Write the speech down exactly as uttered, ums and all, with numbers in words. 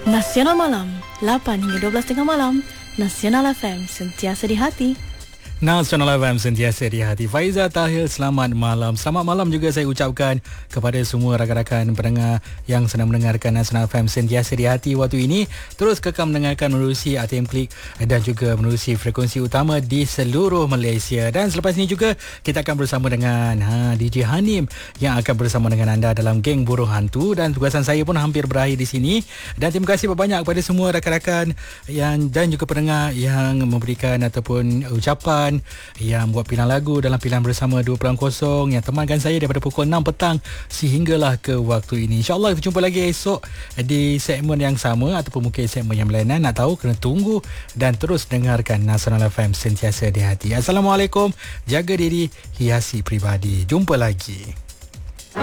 Nasional Malam, lapan hingga dua belas tengah malam. Nasional F M, sentiasa di hati. Nasional F M, sentiasa di hati. Faizal Tahir, selamat malam. Selamat malam juga saya ucapkan kepada semua rakan-rakan pendengar yang sedang mendengarkan Nasional F M sentiasa di hati waktu ini. Terus kekal mendengarkan menerusi A T M Klik dan juga menerusi frekuensi utama di seluruh Malaysia. Dan selepas ini juga kita akan bersama dengan ha, D J Hanim yang akan bersama dengan anda dalam Geng Burung Hantu, dan tugasan saya pun hampir berakhir di sini. Dan terima kasih banyak kepada semua rakan-rakan yang dan juga pendengar yang memberikan ataupun ucapan, yang buat pilihan lagu dalam pilihan bersama dua kosong, yang temankan saya daripada pukul enam petang sehinggalah ke waktu ini. InsyaAllah kita jumpa lagi esok di segmen yang sama ataupun mungkin segmen yang lain. Nak tahu, kena tunggu dan terus dengarkan Nasional F M sentiasa di hati. Assalamualaikum, jaga diri, hiasi pribadi. Jumpa lagi.